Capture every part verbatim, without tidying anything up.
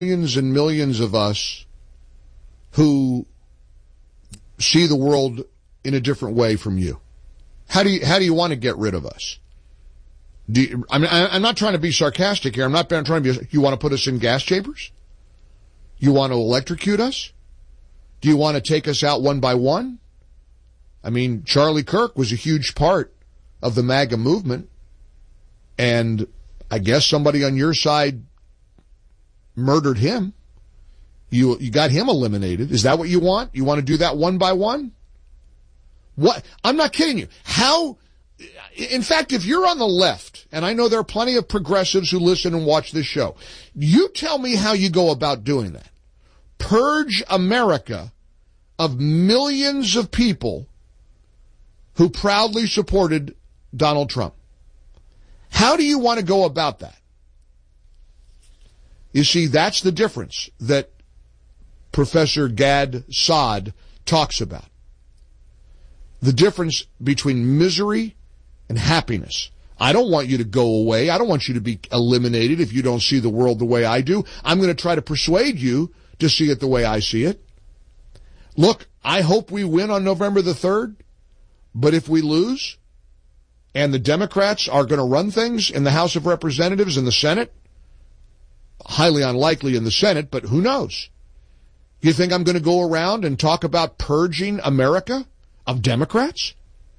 millions and millions of us who see the world in a different way from you. How do you, how do you want to get rid of us? Do you, I mean, I, I'm not trying to be sarcastic here. I'm not trying to be, you want to put us in gas chambers? You want to electrocute us? Do you want to take us out one by one? I mean, Charlie Kirk was a huge part of the MAGA movement, and I guess somebody on your side murdered him. You you got him eliminated. Is that what you want? You want to do that one by one? What? I'm not kidding you. How? In fact, if you're on the left, and I know there are plenty of progressives who listen and watch this show, you tell me how you go about doing that. Purge America of millions of people who proudly supported Donald Trump. How do you want to go about that? You see, that's the difference that Professor Gad Saad talks about. The difference between misery and happiness. I don't want you to go away. I don't want you to be eliminated if you don't see the world the way I do. I'm going to try to persuade you to see it the way I see it. Look, I hope we win on November the third, but if we lose, and the Democrats are going to run things in the House of Representatives and the Senate, highly unlikely in the Senate, but who knows? You think I'm going to go around and talk about purging America of Democrats?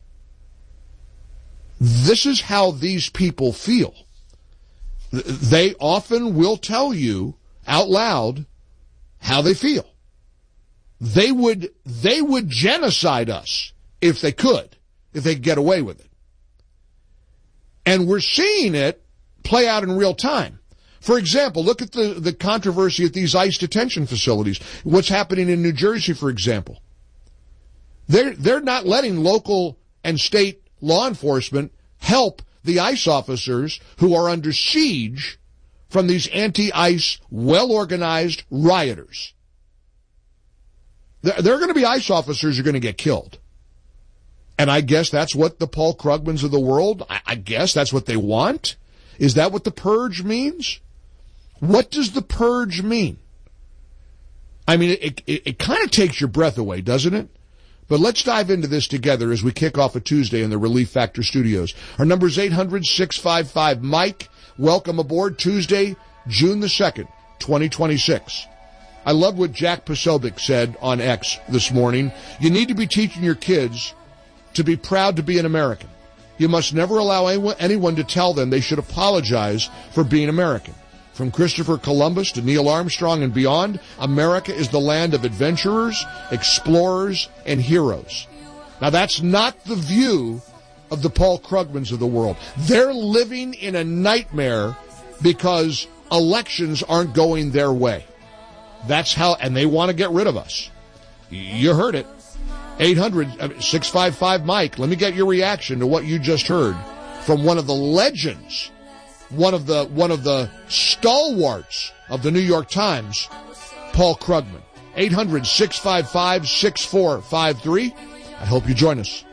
This is how these people feel. They often will tell you out loud how they feel. They would, they would genocide us if they could, if they could get away with it. And we're seeing it play out in real time. For example, look at the, the controversy at these ICE detention facilities. What's happening in New Jersey, for example. They're, they're not letting local and state law enforcement help the ICE officers who are under siege from these anti-ICE, well-organized rioters. There, there are going to be ICE officers who are going to get killed. And I guess that's what the Paul Krugmans of the world, I, I guess that's what they want. Is that what the purge means? What does the purge mean? I mean, it, it, it kind of takes your breath away, doesn't it? But let's dive into this together as we kick off a Tuesday in the Relief Factor Studios. Our number is eight hundred, six five five, Mike. Welcome aboard Tuesday, June the second, twenty twenty-six. I love what Jack Posobiec said on X this morning. You need to be teaching your kids to be proud to be an American. You must never allow anyone to tell them they should apologize for being American. From Christopher Columbus to Neil Armstrong and beyond, America is the land of adventurers, explorers, and heroes. Now, that's not the view of the Paul Krugmans of the world. They're living in a nightmare because elections aren't going their way. That's how, and they want to get rid of us. You heard it. eight hundred, six five five, Mike. Let me get your reaction to what you just heard from one of the legends, one of the one of the stalwarts of the New York Times, Paul Krugman. eight hundred, six five five, six four five three. I hope you join us.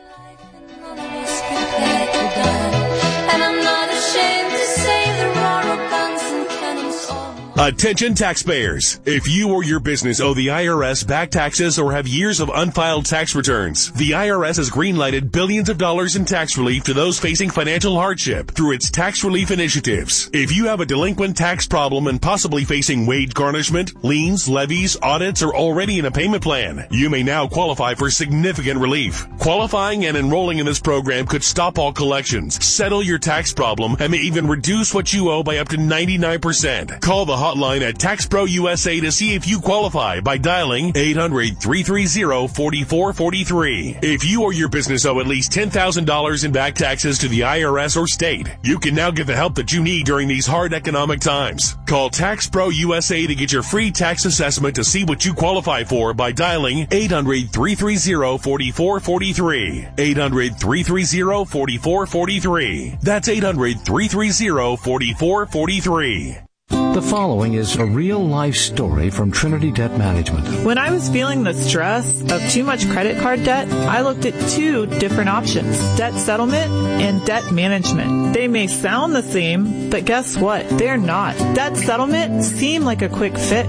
Attention taxpayers. If you or your business owe the I R S back taxes or have years of unfiled tax returns, the I R S has greenlighted billions of dollars in tax relief to those facing financial hardship through its tax relief initiatives. If you have a delinquent tax problem and possibly facing wage garnishment, liens, levies, audits, or already in a payment plan, you may now qualify for significant relief. Qualifying and enrolling in this program could stop all collections, settle your tax problem, and may even reduce what you owe by up to ninety-nine percent. Call the hotline at TaxPro U S A to see if you qualify by dialing eight hundred, three three zero, four four four three. If you or your business owe at least ten thousand dollars in back taxes to the I R S or state, you can now get the help that you need during these hard economic times. Call TaxPro U S A to get your free tax assessment to see what you qualify for by dialing eight hundred, three three zero, four four four three. eight hundred, three three zero, four four four three. That's eight hundred, three three zero, four four four three. The following is a real-life story from Trinity Debt Management. When I was feeling the stress of too much credit card debt, I looked at two different options, debt settlement and debt management. They may sound the same, but guess what? They're not. Debt settlement seemed like a quick fix.